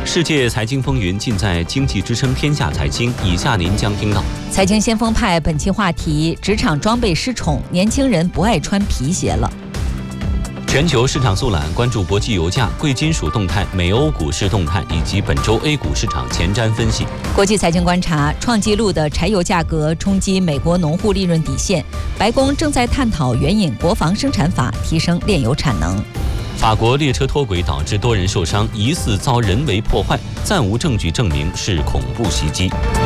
世界财经风云尽在经济之声天下财经，以下您将听到： 财经先锋派本期话题：职场装备失宠，年轻人不爱穿皮鞋了。 全球市场速览关注国际油价、贵金属动态、美欧股市动态以及本周 A 股市场前瞻分析。 国际财经观察：创纪录的柴油价格冲击美国农户利润底线，白宫正在探讨援引国防生产法提升炼油产能。 法国列车脱轨导致多人受伤，疑似遭人为破坏，暂无证据证明是恐怖袭击。